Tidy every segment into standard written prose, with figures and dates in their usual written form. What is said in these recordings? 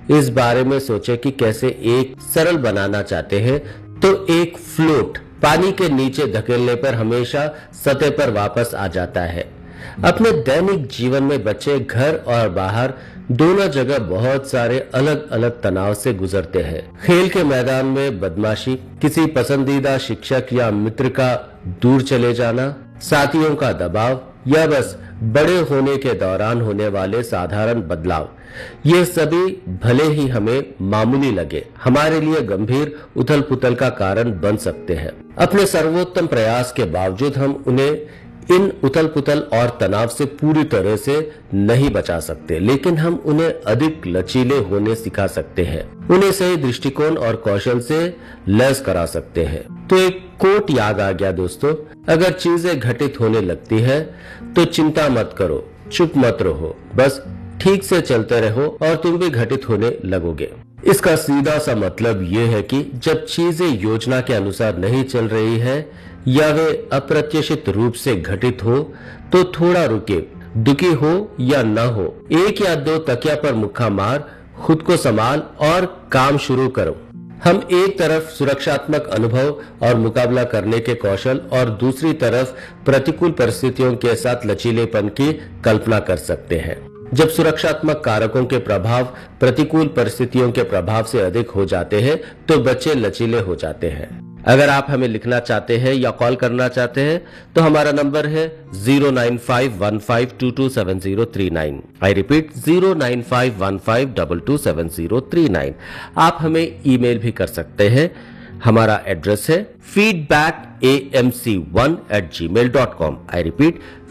इस बारे में सोचें कि कैसे एक सरल बनाना चाहते हैं तो एक फ्लोट पानी के नीचे धकेलने पर हमेशा सतह पर वापस आ जाता है। अपने दैनिक जीवन में बच्चे घर और बाहर दोनों जगह बहुत सारे अलग अलग तनाव से गुजरते हैं। खेल के मैदान में बदमाशी, किसी पसंदीदा शिक्षक या मित्र का दूर चले जाना, साथियों का दबाव या बस बड़े होने के दौरान होने वाले साधारण बदलाव, ये सभी भले ही हमें मामूली लगे, हमारे लिए गंभीर उथल पुथल का कारण बन सकते हैं। अपने सर्वोत्तम प्रयास के बावजूद हम उन्हें इन उथल पुथल और तनाव से पूरी तरह से नहीं बचा सकते, लेकिन हम उन्हें अधिक लचीले होने सिखा सकते हैं, उन्हें सही दृष्टिकोण और कौशल से लैस करा सकते हैं। तो एक कोट याद आ गया दोस्तों, अगर चीजें घटित होने लगती है तो चिंता मत करो, चुप मत रहो, बस ठीक से चलते रहो और तुम भी घटित होने लगोगे। इसका सीधा सा मतलब ये है कि जब चीजें योजना के अनुसार नहीं चल रही है या वे अप्रत्याशित रूप से घटित हो तो थोड़ा रुके, दुखी हो या न हो, एक या दो तकिया पर मुक्का मार, खुद को संभाल और काम शुरू करो। हम एक तरफ सुरक्षात्मक अनुभव और मुकाबला करने के कौशल और दूसरी तरफ प्रतिकूल परिस्थितियों के साथ लचीलेपन की कल्पना कर सकते हैं। जब सुरक्षात्मक कारकों के प्रभाव प्रतिकूल परिस्थितियों के प्रभाव से अधिक हो जाते हैं तो बच्चे लचीले हो जाते हैं। अगर आप हमें लिखना चाहते हैं या कॉल करना चाहते हैं तो हमारा नंबर है 09515227039। I repeat 09515227039। आप हमें ईमेल भी कर सकते हैं। हमारा एड्रेस है feedbackamc1@gmail.com। I repeat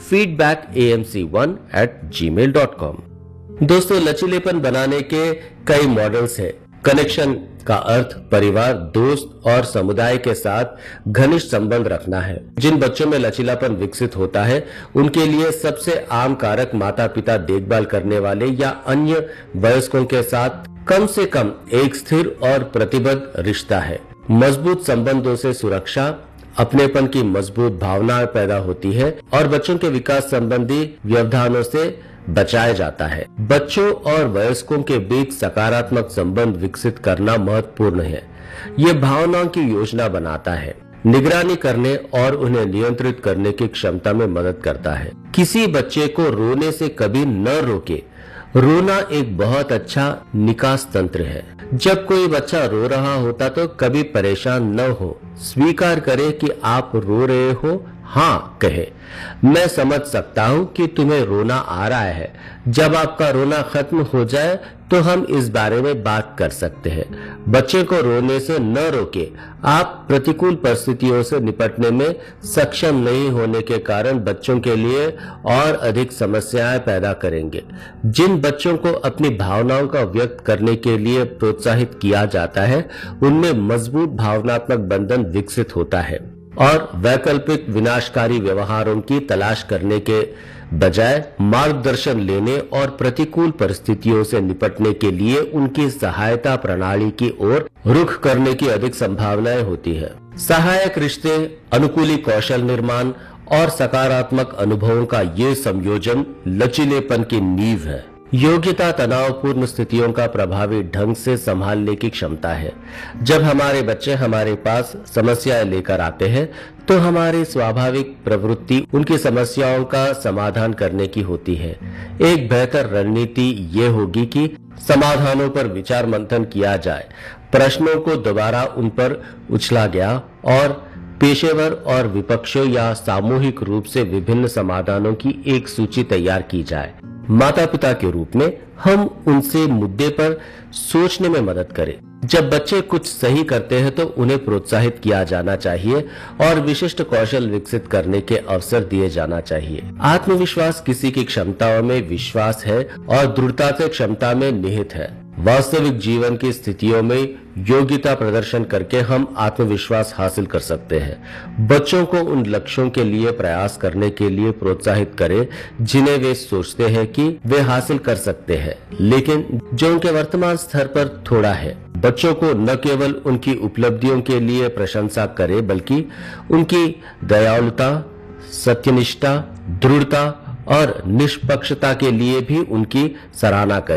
feedbackamc1@gmail.com। दोस्तों, लचीलेपन बनाने के कई मॉडल्स हैं। कनेक्शन का अर्थ परिवार, दोस्त और समुदाय के साथ घनिष्ठ संबंध रखना है। जिन बच्चों में लचीलापन विकसित होता है उनके लिए सबसे आम कारक माता पिता, देखभाल करने वाले या अन्य वयस्कों के साथ कम से कम एक स्थिर और प्रतिबद्ध रिश्ता है। मजबूत संबंधों से सुरक्षा, अपनेपन की मजबूत भावना पैदा होती है और बच्चों के विकास संबंधी व्यवधानों से बचाया जाता है। बच्चों और वयस्कों के बीच सकारात्मक संबंध विकसित करना महत्वपूर्ण है। ये भावनाओं की योजना बनाता है, निगरानी करने और उन्हें नियंत्रित करने की क्षमता में मदद करता है। किसी बच्चे को रोने से कभी न रोके। रोना एक बहुत अच्छा निकास तंत्र है। जब कोई बच्चा रो रहा होता तो कभी परेशान न हो, स्वीकार करे कि आप रो रहे हो, हाँ कहे, मैं समझ सकता हूँ कि तुम्हें रोना आ रहा है। जब आपका रोना खत्म हो जाए तो हम इस बारे में बात कर सकते हैं। बच्चे को रोने से न रोके। आप प्रतिकूल परिस्थितियों से निपटने में सक्षम नहीं होने के कारण बच्चों के लिए और अधिक समस्याएं पैदा करेंगे। जिन बच्चों को अपनी भावनाओं का व्यक्त करने के लिए प्रोत्साहित किया जाता है उनमें मजबूत भावनात्मक बंधन विकसित होता है और वैकल्पिक विनाशकारी व्यवहारों की तलाश करने के बजाय मार्गदर्शन लेने और प्रतिकूल परिस्थितियों से निपटने के लिए उनकी सहायता प्रणाली की ओर रुख करने की अधिक संभावनाएं होती है। सहायक रिश्ते, अनुकूली कौशल निर्माण और सकारात्मक अनुभवों का ये संयोजन लचीलेपन की नींव है। योग्यता तनावपूर्ण स्थितियों का प्रभावी ढंग से संभालने की क्षमता है। जब हमारे बच्चे हमारे पास समस्याएं लेकर आते हैं तो हमारी स्वाभाविक प्रवृत्ति उनकी समस्याओं का समाधान करने की होती है। एक बेहतर रणनीति ये होगी कि समाधानों पर विचार मंथन किया जाए, प्रश्नों को दोबारा उन पर उछला गया और पेशेवर और विपक्षों या सामूहिक रूप से विभिन्न समाधानों की एक सूची तैयार की जाए। माता पिता के रूप में हम उनसे मुद्दे पर सोचने में मदद करें। जब बच्चे कुछ सही करते हैं तो उन्हें प्रोत्साहित किया जाना चाहिए और विशिष्ट कौशल विकसित करने के अवसर दिए जाना चाहिए। आत्मविश्वास किसी की क्षमताओं में विश्वास है और दृढ़ता से क्षमता में निहित है। वास्तविक जीवन की स्थितियों में योग्यता प्रदर्शन करके हम आत्मविश्वास हासिल कर सकते हैं। बच्चों को उन लक्ष्यों के लिए प्रयास करने के लिए प्रोत्साहित करें जिन्हें वे सोचते हैं कि वे हासिल कर सकते हैं, लेकिन जो उनके वर्तमान स्तर पर थोड़ा है। बच्चों को न केवल उनकी उपलब्धियों के लिए प्रशंसा करें बल्कि उनकी दयालुता, सत्यनिष्ठा, दृढ़ता और निष्पक्षता के लिए भी उनकी सराहना करें।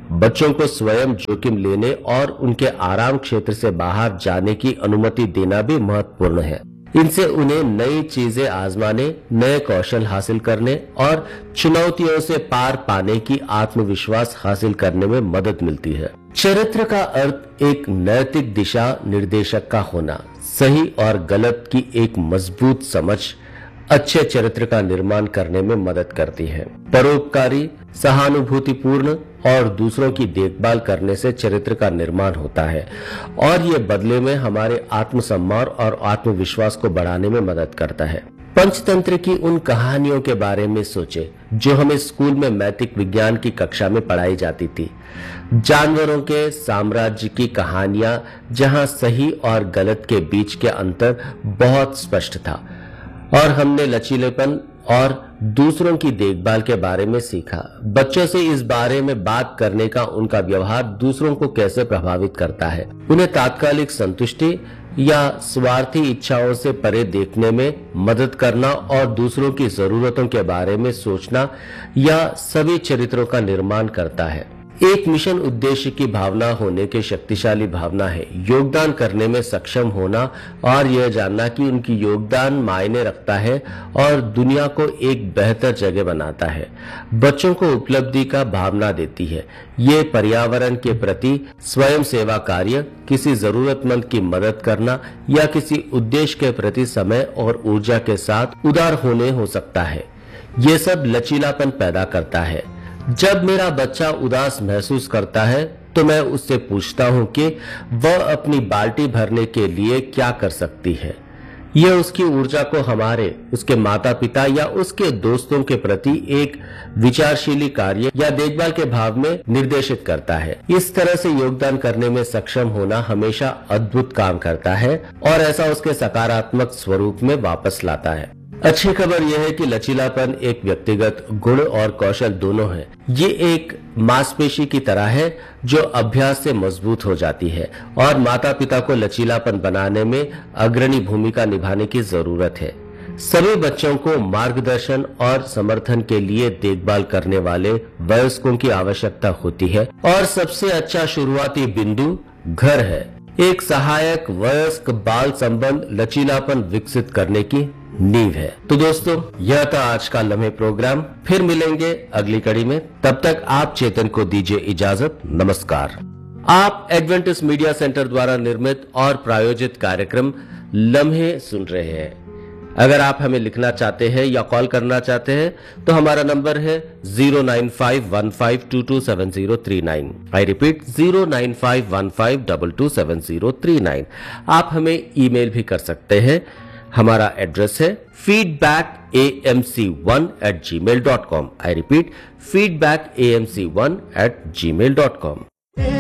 बच्चों को स्वयं जोखिम लेने और उनके आराम क्षेत्र से बाहर जाने की अनुमति देना भी महत्वपूर्ण है। इनसे उन्हें नई चीजें आजमाने, नए कौशल हासिल करने और चुनौतियों से पार पाने की आत्मविश्वास हासिल करने में मदद मिलती है। चरित्र का अर्थ एक नैतिक दिशा निर्देशक का होना, सही और गलत की एक मजबूत समझ अच्छे चरित्र का निर्माण करने में मदद करती है। परोपकारी, सहानुभूतिपूर्ण और दूसरों की देखभाल करने से चरित्र का निर्माण होता है और ये बदले में हमारे आत्मसम्मान और आत्मविश्वास को बढ़ाने में मदद करता है। पंचतंत्र की उन कहानियों के बारे में सोचे जो हमें स्कूल में नैतिक विज्ञान की कक्षा में पढ़ाई जाती थी। जानवरों के साम्राज्य की कहानियां जहां सही और गलत के बीच के अंतर बहुत स्पष्ट था और हमने लचीलेपन और दूसरों की देखभाल के बारे में सीखा। बच्चों से इस बारे में बात करने का उनका व्यवहार दूसरों को कैसे प्रभावित करता है, उन्हें तात्कालिक संतुष्टि या स्वार्थी इच्छाओं से परे देखने में मदद करना और दूसरों की जरूरतों के बारे में सोचना, या सभी चरित्रों का निर्माण करता है। एक मिशन उद्देश्य की भावना होने के शक्तिशाली भावना है, योगदान करने में सक्षम होना और यह जानना कि उनकी योगदान मायने रखता है और दुनिया को एक बेहतर जगह बनाता है। बच्चों को उपलब्धि का भावना देती है। ये पर्यावरण के प्रति स्वयं सेवा कार्य, किसी जरूरतमंद की मदद करना या किसी उद्देश्य के प्रति समय और ऊर्जा के साथ उदार होने हो सकता है। ये सब लचीलापन पैदा करता है। जब मेरा बच्चा उदास महसूस करता है तो मैं उससे पूछता हूं कि वह अपनी बाल्टी भरने के लिए क्या कर सकती है। यह उसकी ऊर्जा को हमारे, उसके माता पिता या उसके दोस्तों के प्रति एक विचारशीली कार्य या देखभाल के भाव में निर्देशित करता है। इस तरह से योगदान करने में सक्षम होना हमेशा अद्भुत काम करता है और ऐसा उसके सकारात्मक स्वरूप में वापस लाता है। अच्छी खबर यह है कि लचीलापन एक व्यक्तिगत गुण और कौशल दोनों है। ये एक मांसपेशी की तरह है जो अभ्यास से मजबूत हो जाती है और माता पिता को लचीलापन बनाने में अग्रणी भूमिका निभाने की जरूरत है। सभी बच्चों को मार्गदर्शन और समर्थन के लिए देखभाल करने वाले वयस्कों की आवश्यकता होती है और सबसे अच्छा शुरुआती बिंदु घर है। एक सहायक वयस्क बाल संबंध लचीलापन विकसित करने की नींव है। तो दोस्तों, यह था आज का लम्हे प्रोग्राम। फिर मिलेंगे अगली कड़ी में। तब तक आप चेतन को दीजिए इजाजत। नमस्कार। आप एडवेंटिस्ट मीडिया सेंटर द्वारा निर्मित और प्रायोजित कार्यक्रम लम्हे सुन रहे हैं। अगर आप हमें लिखना चाहते हैं या कॉल करना चाहते हैं तो हमारा नंबर है 09515227039। I repeat 09515227039। आप हमें ईमेल भी कर सकते हैं। हमारा एड्रेस है feedbackamc1@gmail.com। I repeat feedbackamc1@gmail.com।